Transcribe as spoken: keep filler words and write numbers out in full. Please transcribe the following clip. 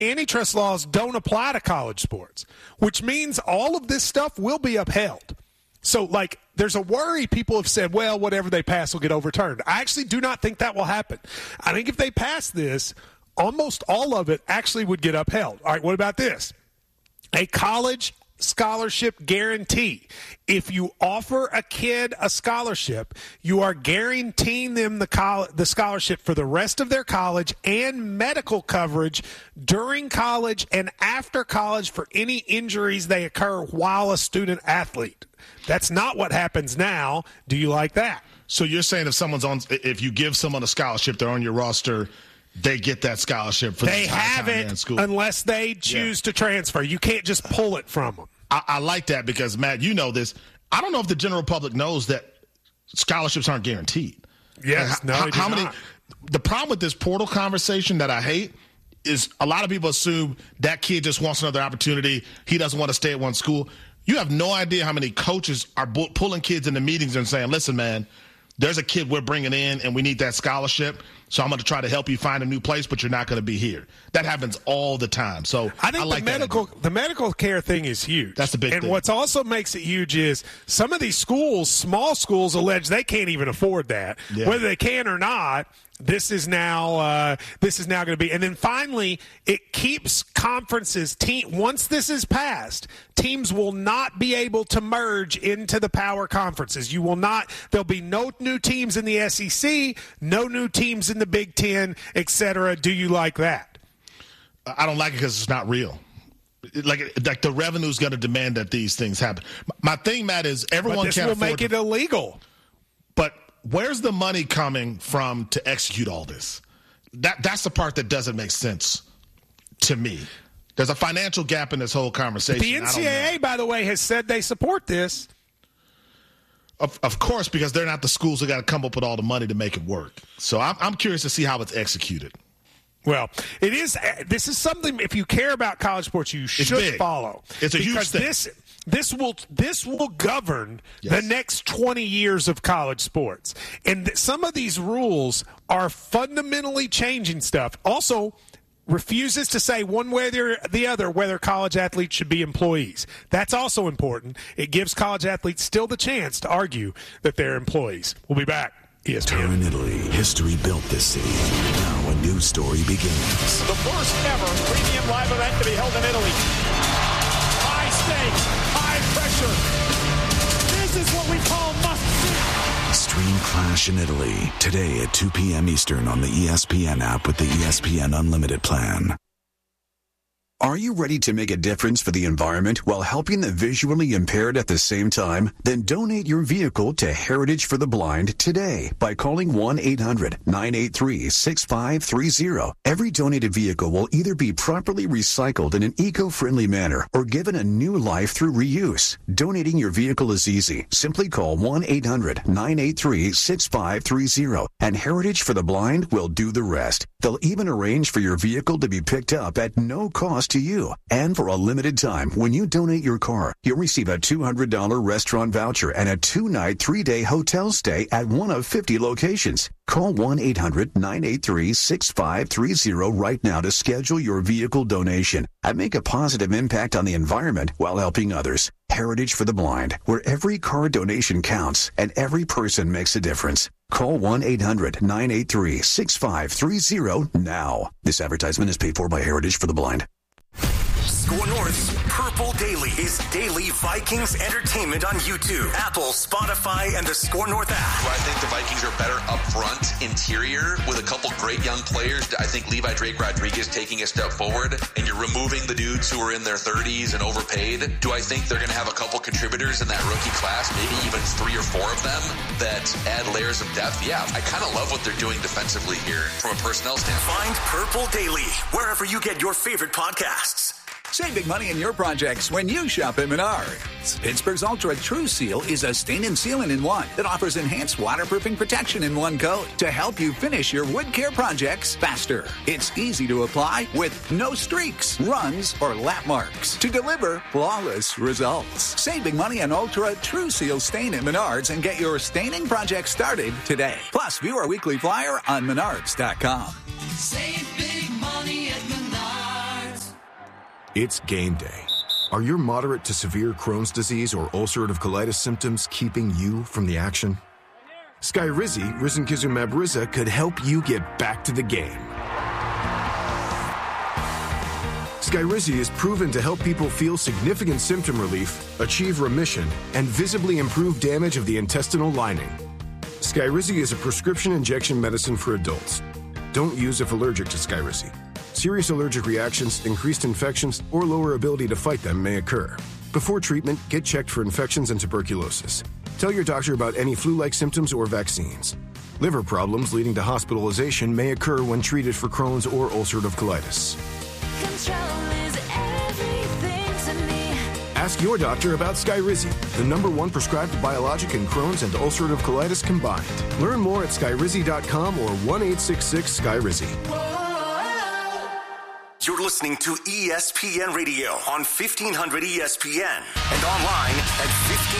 antitrust laws don't apply to college sports, which means all of this stuff will be upheld. So, like, there's a worry people have said, well, whatever they pass will get overturned. I actually do not think that will happen. I think if they pass this, almost all of it actually would get upheld. All right, what about this? A college scholarship guarantee. If you offer a kid a scholarship, you are guaranteeing them the col- the scholarship for the rest of their college and medical coverage during college and after college for any injuries they occur while a student athlete. That's not what happens now. Do you like that? So you're saying if someone's on, if you give someone a scholarship, they're on your roster, they get that scholarship for they the entire have time it they're in school. Unless they choose yeah. to transfer. You can't just pull it from them. I, I like that because, Matt, you know this. I don't know if the general public knows that scholarships aren't guaranteed. Yes, no, how, they do how many? not. The problem with this portal conversation that I hate is a lot of people assume that kid just wants another opportunity. He doesn't want to stay at one school. You have no idea how many coaches are bu- pulling kids into meetings and saying, listen, man, there's a kid we're bringing in and we need that scholarship. So I'm going to try to help you find a new place, but you're not going to be here. That happens all the time. So I think I like the medical that. the medical care thing is huge. That's the big and thing. And what also makes it huge is some of these schools, small schools, allege they can't even afford that. Yeah. Whether they can or not, this is now uh, this is now going to be. And then finally, it keeps conferences. Team, once this is passed, teams will not be able to merge into the power conferences. You will not. There'll be no new teams in the S E C, no new teams in the Big Ten, et cetera. Do you like that? I don't like it because it's not real. Like, like the revenue is going to demand that these things happen. My thing, Matt, is everyone but this can't will afford make it to, illegal. But where's the money coming from to execute all this? That that's the part that doesn't make sense to me. There's a financial gap in this whole conversation. The N C double A, by the way, has said they support this. Of, of course, because they're not the schools that got to come up with all the money to make it work. So I'm, I'm curious to see how it's executed. Well, it is. This is something. If you care about college sports, you should follow. It's a because huge thing. This this will this will govern yes. the next twenty years of college sports, and th- some of these rules are fundamentally changing stuff. Also, refuses to say one way or the other whether college athletes should be employees. That's also important. It gives college athletes still the chance to argue that they're employees. We'll be back. E S P N. Turin, Italy. History built this city. Now a new story begins. The first ever premium live event to be held in Italy. High stakes, high pressure. This is what we call must-see. Stream Clash in Italy today at two p.m. Eastern on the E S P N app with the E S P N Unlimited plan. Are you ready to make a difference for the environment while helping the visually impaired at the same time? Then donate your vehicle to Heritage for the Blind today by calling one eight hundred nine eight three six five three zero. Every donated vehicle will either be properly recycled in an eco-friendly manner or given a new life through reuse. Donating your vehicle is easy. Simply call one eight hundred nine eight three six five three zero and Heritage for the Blind will do the rest. They'll even arrange for your vehicle to be picked up at no cost to you. And for a limited time, when you donate your car, you'll receive a two hundred dollars restaurant voucher and a two-night, three-day hotel stay at one of fifty locations. Call one eight hundred nine eight three six five three zero right now to schedule your vehicle donation and make a positive impact on the environment while helping others. Heritage for the Blind, where every car donation counts and every person makes a difference. Call one eight hundred nine eight three six five three zero now. This advertisement is paid for by Heritage for the Blind. Score North's Purple Daily is daily Vikings entertainment on YouTube, Apple, Spotify, and the Score North app. I think the Vikings are better up front, interior, with a couple great young players. I think Levi Drake Rodriguez taking a step forward, and you're removing the dudes who are in their thirties and overpaid. Do I think they're going to have a couple contributors in that rookie class, maybe even three or four of them, that add layers of depth? Yeah, I kind of love what they're doing defensively here from a personnel standpoint. Find Purple Daily wherever you get your favorite podcasts. Save big money in your projects when you shop at Menards. Pittsburgh's Ultra True Seal is a stain and sealant in one that offers enhanced waterproofing protection in one coat to help you finish your wood care projects faster. It's easy to apply with no streaks, runs, or lap marks to deliver flawless results. Save big money on Ultra True Seal stain at Menards and get your staining project started today. Plus, view our weekly flyer on menards dot com. Save big money at Menards. It's game day. Are your moderate to severe Crohn's disease or ulcerative colitis symptoms keeping you from the action? Skyrizi, risankizumab Riza, could help you get back to the game. Skyrizi is proven to help people feel significant symptom relief, achieve remission, and visibly improve damage of the intestinal lining. Skyrizi is a prescription injection medicine for adults. Don't use if allergic to Skyrizi. Serious allergic reactions, increased infections, or lower ability to fight them may occur. Before treatment, get checked for infections and tuberculosis. Tell your doctor about any flu-like symptoms or vaccines. Liver problems leading to hospitalization may occur when treated for Crohn's or ulcerative colitis. Control is everything to me. Ask your doctor about Skyrizi, the number one prescribed biologic in Crohn's and ulcerative colitis combined. Learn more at skyrizi dot com or one eight six six Skyrizi. You're listening to E S P N Radio on fifteen hundred E S P N and online at fifteen